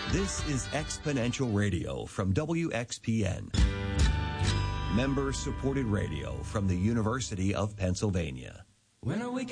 This is Exponential Radio from WXPN. Member-supported radio from the University of Pennsylvania. When I wake